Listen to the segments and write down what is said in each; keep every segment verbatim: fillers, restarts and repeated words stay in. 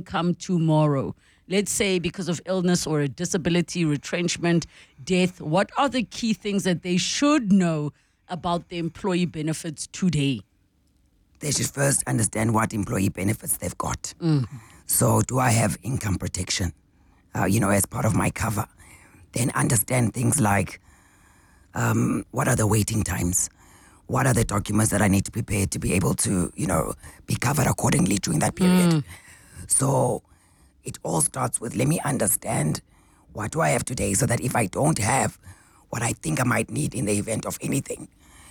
come tomorrow, let's say because of illness or a disability, retrenchment, death, what are the key things that they should know about the employee benefits today? They should first understand what employee benefits they've got. Mm. So do I have income protection, uh, you know, as part of my cover? Then understand things like um, what are the waiting times? What are the documents that I need to prepare to be able to, you know, be covered accordingly during that period? Mm. So it all starts with, let me understand what do I have today so that if I don't have what I think I might need in the event of anything,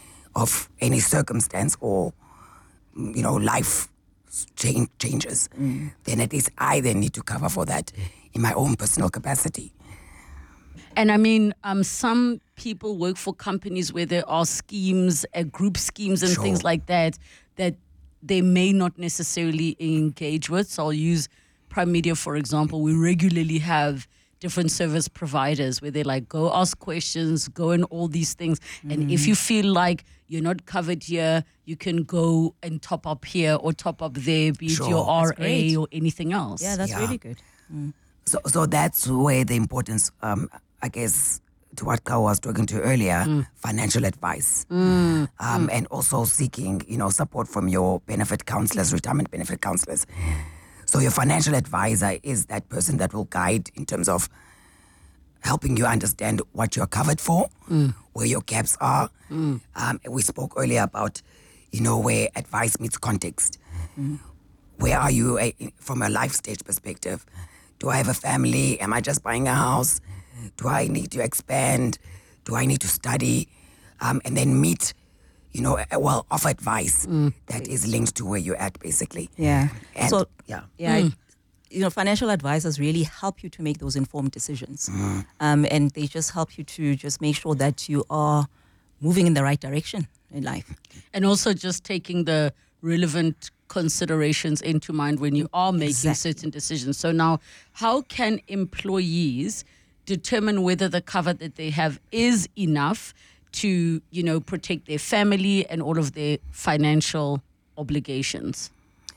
of any circumstance or, you know, life change, changes, Mm. then at least I then need to cover for that in my own personal capacity. And I mean, um, some people work for companies where there are schemes, uh, group schemes and Sure. things like that, that they may not necessarily engage with. So I'll use Prime Media, for example. We regularly have different service providers where they like, go ask questions, go and all these things. Mm. And if you feel like you're not covered here, you can go and top up here or top up there, be Sure. it your R That's great. A or anything else. Yeah, that's Yeah. really good. Mm. So, so that's where the importance, um, I guess, to what Kao was talking to earlier, Mm. financial advice, Mm. um, Mm. and also seeking, you know, support from your benefit counselors, retirement benefit counselors. So your financial advisor is that person that will guide in terms of helping you understand what you're covered for, Mm. where your gaps are. Mm. Um, we spoke earlier about, you know, where advice meets context. Mm. Where are you uh, from a life stage perspective? Do I have a family? Am I just buying a house? Do I need to expand? Do I need to study? Um, and then meet, you know, a well off advice Mm. that is linked to where you're at, basically. Yeah. And, so, yeah. yeah, Mm. you know, financial advisors really help you to make those informed decisions. Mm. Um, and they just help you to just make sure that you are moving in the right direction in life. And also just taking the relevant considerations into mind when you are making Exactly. certain decisions. So now, how can employees determine whether the cover that they have is enough to, you know, protect their family and all of their financial obligations?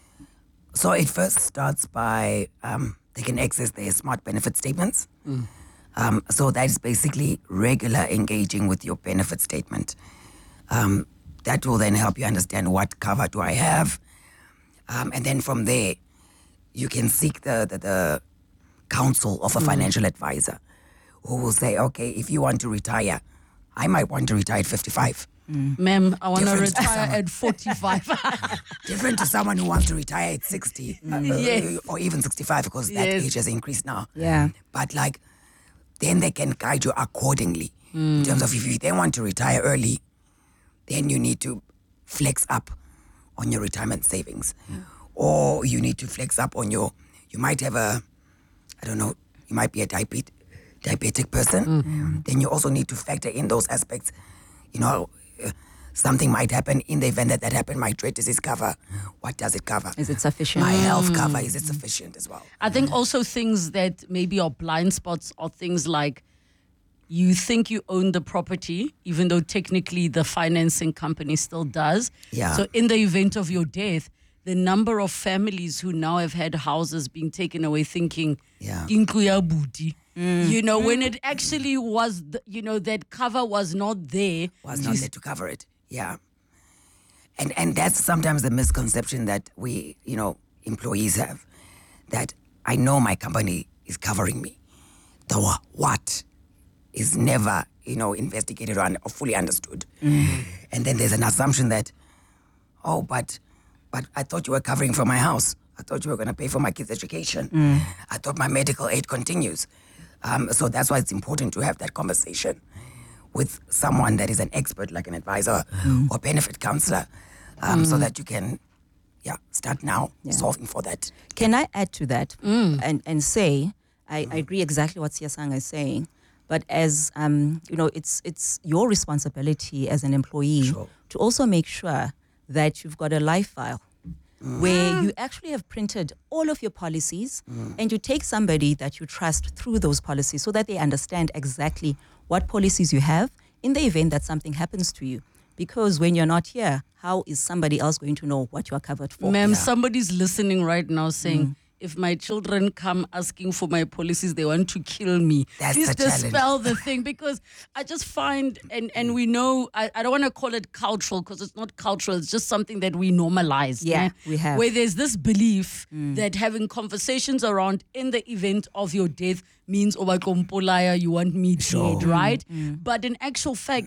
So it first starts by um, they can access their smart benefit statements. Mm. Um, so that is basically regular engaging with your benefit statement. Um, that will then help you understand what cover do I have. Um, and then from there, you can seek the, the, the counsel of a Mm. financial advisor who will say, okay, if you want to retire, I might want to retire at fifty-five. Ma'am, I want to Different to retire someone. at forty-five. Different to someone who wants to retire at sixty uh, Yes. or even sixty-five, because that Yes. age has increased now. Yeah. But like, then they can guide you accordingly in terms of if you then want to retire early, then you need to flex up on your retirement savings, or you need to flex up on your. You might have a, I don't know, you might be a diabetic diabetic person. Mm. Then you also need to factor in those aspects. You know, uh, something might happen in the event that that happened. My dread disease cover, what does it cover? Is it sufficient? My health cover, is it sufficient as well? I think also things that maybe are blind spots are things like you think you own the property, even though technically the financing company still does. Yeah. So in the event of your death, the number of families who now have had houses being taken away thinking, Yeah. "Indlu ya budi." You know, when it actually was, the, you know, that cover was not there. Was not there to cover it. Yeah. And and that's sometimes the misconception that we, you know, employees have, that I know my company is covering me. The wha- what is never, you know, investigated or, un- or fully understood. And then there's an assumption that, oh, but but I thought you were covering for my house. I thought you were going to pay for my kids' education. I thought my medical aid continues. Um, so that's why it's important to have that conversation with someone that is an expert, like an advisor or benefit counselor, um, so that you can, yeah, start now Yeah. solving for that. Can I add to that and, and say, I, I agree exactly what Siyasanga is saying, but as, um, you know, it's it's your responsibility as an employee Sure. to also make sure that you've got a life file where you actually have printed all of your policies and you take somebody that you trust through those policies so that they understand exactly what policies you have in the event that something happens to you. Because when you're not here, how is somebody else going to know what you are covered for? Ma'am, Yeah. somebody's listening right now saying, if my children come asking for my policies, they want to kill me. That's Please the challenge. dispel the thing, because I just find, and, and we know, I, I don't want to call it cultural, because it's not cultural, it's just something that we normalize. Yeah, we have. Where there's this belief that having conversations around in the event of your death means, oh, my kompolaya, you want me dead, right? But in actual fact,